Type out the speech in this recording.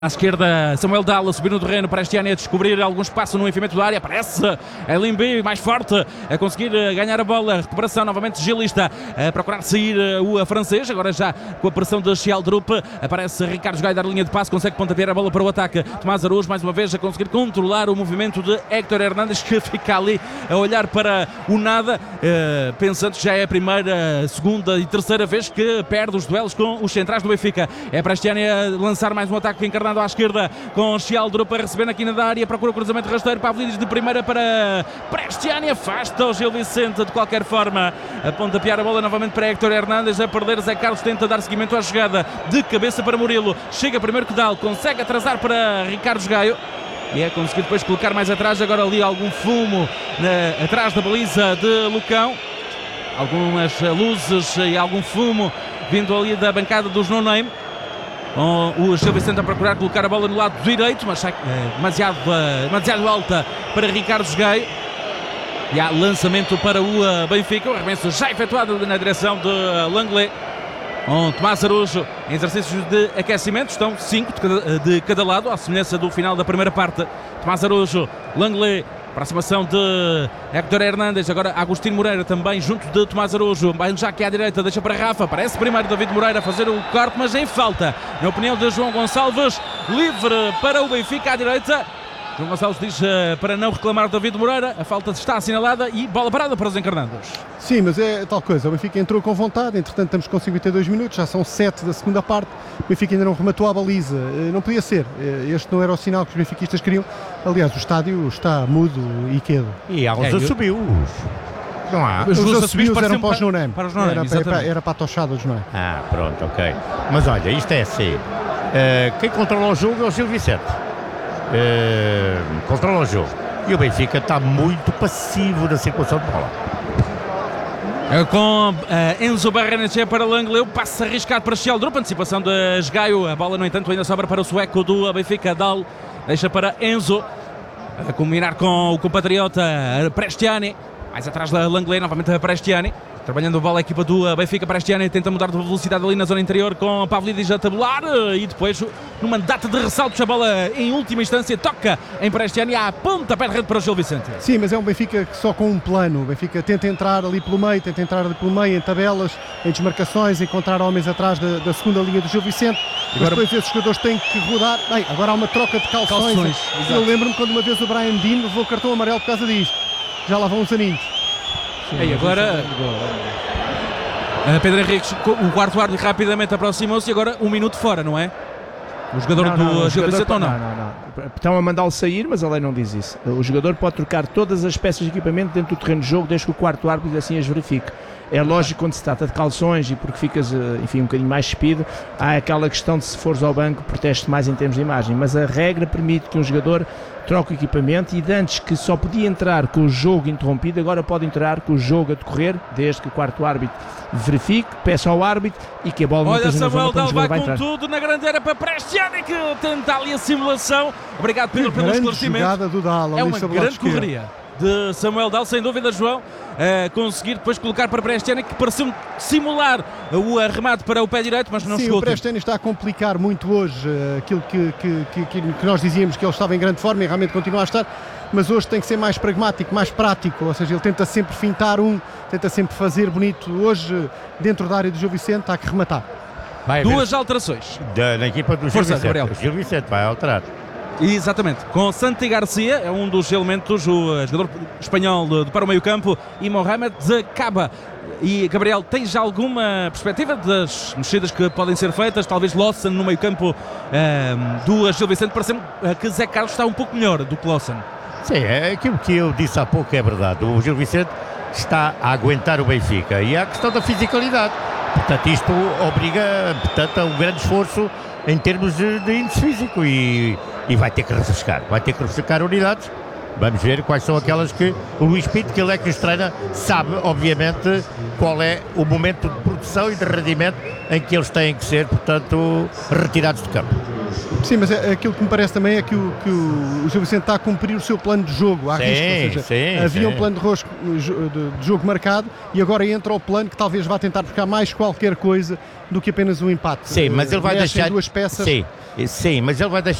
À esquerda, Samuel Dal a subir no terreno para este ano a descobrir algum espaço no enfiamento da área. Aparece Elimbi, mais forte, a conseguir ganhar a bola. Recuperação novamente Gilista, a procurar sair o francês. Agora já com a pressão de Sheldrup. Aparece Ricardo Gaio dar linha de passe, consegue pontapear a bola para o ataque. Tomás Araújo, mais uma vez, a conseguir controlar o movimento de Héctor Hernández, que fica ali a olhar para o nada, pensando que já é a primeira, segunda e terceira vez que perde os duelos com os centrais do Benfica. É para este ano a lançar mais um ataque encarnado à esquerda com Sheldrup a receber na quina da área, procura o cruzamento rasteiro. Pavlidis de primeira para Prestiani, afasta o Gil Vicente de qualquer forma, a pontapear a bola novamente para Héctor Hernández, a perder. Zé Carlos tenta dar seguimento à jogada de cabeça para Murilo, chega primeiro que Dal, consegue atrasar para Ricardo Gaio e é conseguir depois colocar mais atrás. Agora ali algum fumo atrás da baliza de Lucão, algumas luzes e algum fumo vindo ali da bancada dos No Name. O Gil Vicente a procurar colocar a bola no lado direito, mas demasiado alta para Ricardo Gaio. E há lançamento para o Benfica, o arremesso já efetuado na direção de Langley. Tomás Araújo em exercícios de aquecimento, estão 5 de cada lado, à semelhança do final da primeira parte. Tomás Araújo, Langley, aproximação de Héctor Hernández, agora Agostinho Moreira também junto de Tomás Araújo, já aqui à direita, deixa para Rafa, parece primeiro David Moreira a fazer o corte, mas em falta, na opinião de João Gonçalves, livre para o Benfica à direita. João Gonçalves diz para não reclamar David Moreira, a falta está assinalada e bola parada para os encarnados. Sim, mas é tal coisa, o Benfica entrou com vontade, entretanto estamos com 52 minutos, já são 7 da segunda parte, o Benfica ainda não rematou a baliza, não podia ser, este não era o sinal que os benfiquistas queriam. Aliás, o estádio está mudo e quedo. E há uns assobios. Não há. Os assobios eram para os No Name, era para a tochada dos No Name. Ah, pronto, ok. Mas olha, isto é assim, quem controla o jogo é o Gil Vicente. Controla o jogo e o Benfica está muito passivo na circulação de bola. Com Enzo Barrenetxea para Langley, passe arriscado para Sheldrup, antecipação de Gaio, a bola no entanto ainda sobra para o sueco do Benfica. Dal deixa para Enzo, a combinar com o compatriota Prestiani, mais atrás da Langley, novamente a Prestiani, trabalhando a bola a equipa do Benfica. Prestiani tenta mudar de velocidade ali na zona interior com Pavlidis a tabular e depois numa data de ressaltos a bola em última instância toca em Prestiani à ponta pé de rede para o Gil Vicente. Sim, mas é um Benfica que só com um plano, o Benfica tenta entrar ali pelo meio, em tabelas, em desmarcações, encontrar homens atrás da segunda linha do Gil Vicente, mas depois esses jogadores têm que rodar. Bem, agora há uma troca de calções. Eu lembro-me quando uma vez o Brian Dean levou cartão amarelo por causa disto, já lá vão uns aninhos. E agora Pedro Henriques, o quarto árbitro rapidamente aproximou-se e agora 1 minuto fora, não é? O jogador do Gil Vicente ou não? Não. Estão a mandá-lo sair, mas a lei não diz isso. O jogador pode trocar todas as peças de equipamento dentro do terreno de jogo, desde que o quarto árbitro assim as verifique. É lógico quando se trata de calções e porque ficas, enfim, um bocadinho mais despido, há aquela questão de se fores ao banco proteste mais em termos de imagem, mas a regra permite que um jogador troque o equipamento e de antes que só podia entrar com o jogo interrompido, agora pode entrar com o jogo a decorrer, desde que o quarto árbitro verifique, peça ao árbitro e que a bola olha, não esteja na Samuel zona Dal vai vai com entrar. tudo na grande área para Prestiani, que tenta ali a simulação. Obrigado Pedro pelo esclarecimento. Jogada do Dal, é uma grande correria de Samuel Dal, sem dúvida, João, conseguir depois colocar para Prestiani, que pareceu simular o remate para o pé direito, mas não chegou. Sim, o Prestiani está a complicar muito hoje aquilo que nós dizíamos que ele estava em grande forma e realmente continua a estar, mas hoje tem que ser mais pragmático, mais prático, ou seja, ele tenta sempre fintar tenta sempre fazer bonito. Hoje, dentro da área do Gil Vicente, há que rematar. Duas alterações na equipa do Gil Vicente. O Gil Vicente vai alterar. Exatamente, com Santi Garcia, é um dos elementos, o jogador espanhol para o meio campo, e Mohamed Caba. E Gabriel, tens já alguma perspectiva das mexidas que podem ser feitas? Talvez Lawson no meio campo do Gil Vicente, parece-me que Zé Carlos está um pouco melhor do que Lawson. Sim, é aquilo que eu disse há pouco, é verdade. O Gil Vicente está a aguentar o Benfica e há a questão da fisicalidade. Portanto, isto obriga a um grande esforço em termos de índice físico e vai ter que refrescar unidades. Vamos ver quais são aquelas que o Luís Pinto, que ele é que os treina, sabe obviamente qual é o momento de produção e de rendimento em que eles têm que ser, portanto, retirados de campo. Sim, mas aquilo que me parece também é que o Gil Vicente está a cumprir o seu plano de jogo à risca, ou seja, havia um plano de jogo marcado e agora entra o plano que talvez vá tentar buscar mais qualquer coisa do que apenas um empate. Sim, mas ele vai deixar duas peças. Sim, mas ele vai deixar